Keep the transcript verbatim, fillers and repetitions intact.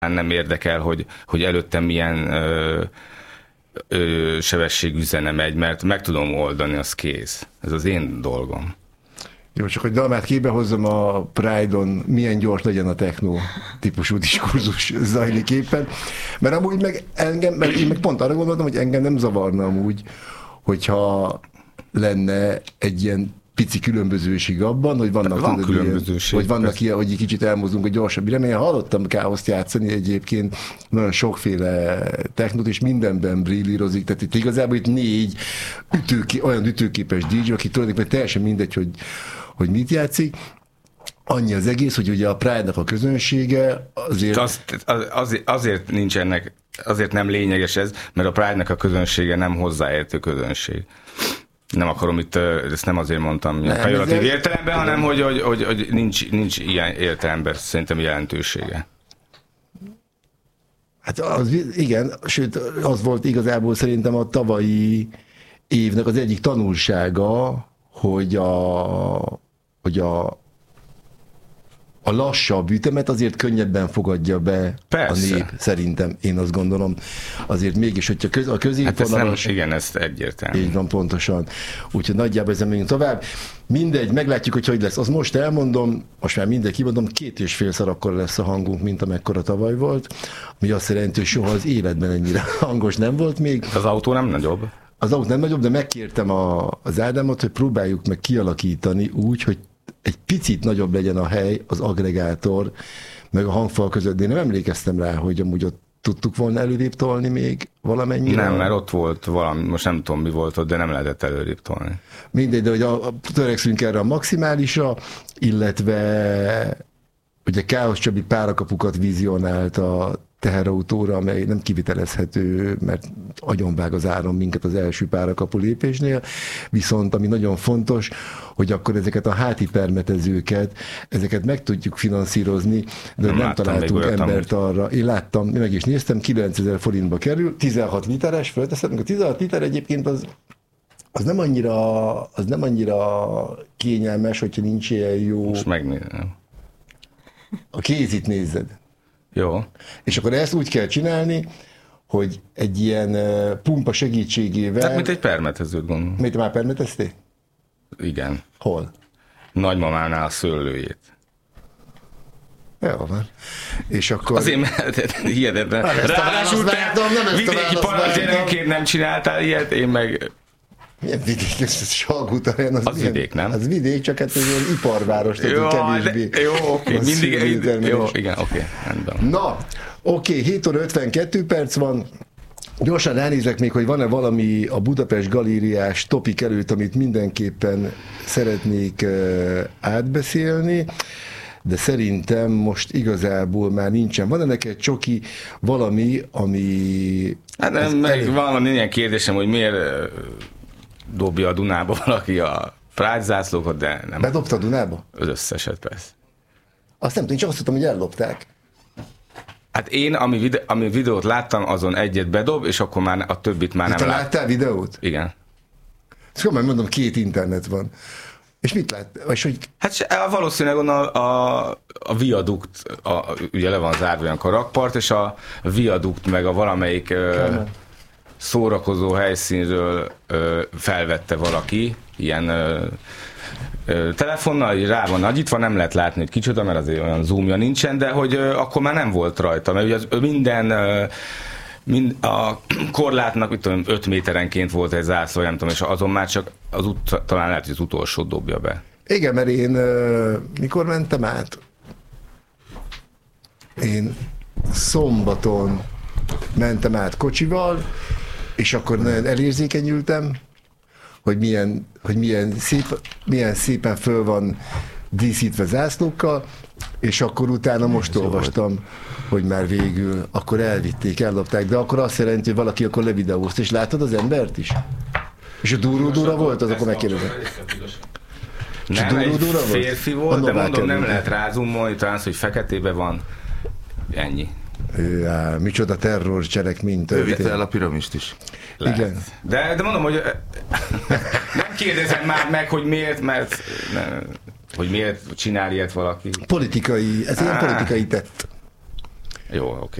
nem érdekel, hogy, hogy előttem milyen ö, ö, sebességű zene megy, mert meg tudom oldani, az kész. Ez az én dolgom. Jó, csak hogy Dalmát képbe hozzam, a Pride-on milyen gyors legyen a techno típusú diskurzus zajlik éppen. Mert amúgy meg engem, mert én meg pont arra gondoltam, hogy engem nem zavarna amúgy, hogyha lenne egy ilyen pici különbözőség abban, hogy vannak, van tudod, különbözőség, ilyen, hogy vannak ilyen, hogy egy kicsit elmozdulunk a gyorsabb irányba. Én hallottam Káoszt játszani egyébként, nagyon sokféle technót, és mindenben brillírozik, tehát itt igazából itt négy ütőké, olyan ütőképes dé dzsé, aki tulajdonképpen teljesen mindegy, hogy, hogy mit játszik. Annyi az egész, hogy ugye a Pride-nak a közönsége azért... Az, az, azért, azért nincs ennek, azért nem lényeges ez, mert a Pride-nak a közönsége nem hozzáértő közönség. Nem akarom itt, ezt nem azért mondtam pejoratív értelemben, hanem hogy, hogy, hogy, hogy nincs, nincs ilyen értelemben szerintem jelentősége. Hát az, igen, sőt, az volt igazából szerintem a tavalyi évnek az egyik tanulsága, hogy a, hogy a a lassabb ütemet azért könnyebben fogadja be Persze. a nép, szerintem, én azt gondolom. Azért mégis, hogyha köz, a középvonalas... Hát igen, ezt egyértelmű. Így van, pontosan. Úgyhogy nagyjából ezen megyünk tovább. Mindegy, meglátjuk, hogy hogy lesz. Az most elmondom, most már mindegy kimondom, két és félszer akkor lesz a hangunk, mint amekkora tavaly volt, ami azt jelenti, hogy soha az életben ennyire hangos nem volt még. Az autó nem nagyobb? Az autó nem nagyobb, de megkértem a, az Ádámot, hogy próbáljuk meg kialakítani úgy, hogy egy picit nagyobb legyen a hely, az agregátor, meg a hangfal között. De én nem emlékeztem rá, hogy amúgy ott tudtuk volna előrébb tolni még valamennyire. Nem, mert ott volt valami, most nem tudom mi volt ott, de nem lehetett előrébb tolni. Mindegy, de hogy a, a, törekszünk erre a maximálisra, illetve ugye Káosz Csabi párakapukat vizionált a teherautóra, amely nem kivitelezhető, mert agyonvág az áram minket az első párakapu lépésnél, viszont ami nagyon fontos, hogy akkor ezeket a háti permetezőket, ezeket meg tudjuk finanszírozni, de nem, nem találtunk embert arra. Én láttam, meg is néztem, kilencezer forintba kerül, tizenhat literes, fölteszem, a tizenhat liter egyébként az az nem annyira, az nem annyira kényelmes, hogyha nincs ilyen jó... Most megnézem. A kézit nézed. Jó. És akkor ezt úgy kell csinálni, hogy egy ilyen pumpa segítségével... Tehát mint egy permetezőt gondolom. Mit már permeteztél? Igen. Hol? Nagymamánál a szőlőjét. Jó van. És akkor... Azért, mert hihetetlen. Ráadásul te vidéki parancsgyerekként nem csináltál ilyet, én meg... Milyen vidék? Ez Salgótarján. Az, az milyen, vidék, nem? Az vidék, csak hát ez egy iparváros, tehát kevésbé. De, jó, oké. Okay. Mindig... Jó, igen, oké. Okay. Na, oké, okay, hét óra ötvenkettő perc van. Gyorsan ránézek még, hogy van-e valami a Budapest Galériás topik előtt, amit mindenképpen szeretnék uh, átbeszélni, de szerintem most igazából már nincsen. Van-e neked, Csoki, valami, ami... Hát nem, meg elő... van ilyen kérdésem, hogy miért dobja a Dunába valaki a Pride zászlókat, de nem. Bedobta a Dunába? Az összeset, persze. Azt nem tudom, csak azt tudtam, hogy ellopták. Hát én, ami, vide- ami videót láttam, azon egyet bedob, és akkor már a többit már de nem láttam. lát. Te láttál videót? Igen. Szóval már mondom, két internet van. És mit lát? Vagy hogy... Hát valószínűleg a, a, a viadukt, a, ugye le van zárva olyan karakpart, és a viadukt meg a valamelyik ö, szórakozó helyszínről ö, felvette valaki, ilyen ö, ö, telefonnal, rá van nagyítva, nem lehet látni, hogy kicsoda, mert azért olyan zoomja nincsen, de hogy ö, akkor már nem volt rajta, mert ugye az, minden... Ö, Mind a korlátnak, mit tudom, öt méterenként volt egy zászló, nem tudom, és azon már csak az ut- talán lehet, hogy az utolsót dobja be. Igen, mert én uh, mikor mentem át? Én szombaton mentem át kocsival, és akkor nagyon elérzékenyültem, hogy milyen, hogy milyen, szép, milyen szépen föl van díszítve zászlókkal, és akkor utána most olvastam, hogy már végül, akkor elvitték, ellopták, de akkor azt jelenti, hogy valaki akkor levideózt, és látod az embert is? És a duró-dúra volt, az akkor megkérdezem. Nem, egy férfi volt, de mondom, nem lehet rázumolni, talán az, hogy feketébe van. Ennyi. Já, micsoda terror cselekmény történt. Ő vitte el a piramist is. Lehet. Igen. De, de mondom, hogy nem kérdezem már meg, hogy miért, mert ne, hogy miért csinál ilyet valaki. Politikai, ez ilyen politikai tett. Jó, oké.